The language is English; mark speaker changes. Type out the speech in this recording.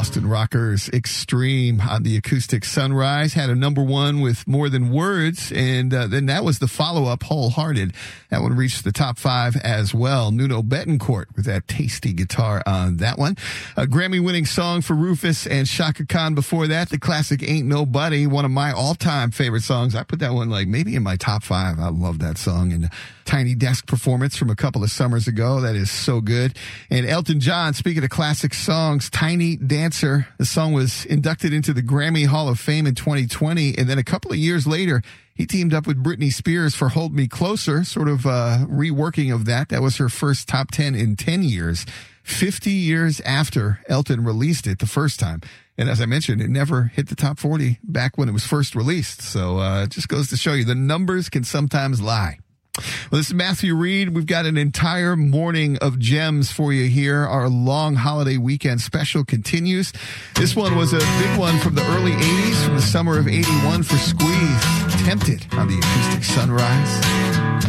Speaker 1: Boston Rockers Extreme on the Acoustic Sunrise. Had a number one with More Than Words, and then that was the follow-up, Wholehearted. That one reached the top 5 as well. Nuno Bettencourt with that tasty guitar on that one. A Grammy-winning song for Rufus and Chaka Khan before that. The classic Ain't Nobody, one of my all-time favorite songs. I put that one like maybe in my top 5. I love that song. And Tiny Desk performance from a couple of summers ago. That is so good. And Elton John, speaking of classic songs, Tiny Dancer. The song was inducted into the Grammy Hall of Fame in 2020. And then a couple of years later, he teamed up with Britney Spears for Hold Me Closer, sort of reworking of that. That was her first top 10 in 10 years, 50 years after Elton released it the first time. And as I mentioned, it never hit the top 40 back when it was first released. So it just goes to show you the numbers can sometimes lie. Well, this is Matthew Reed. We've got an entire morning of gems for you here. Our long holiday weekend special continues. This one was a big one from the early 80s, from the summer of 81 for Squeeze. Tempted on the Acoustic Sunrise.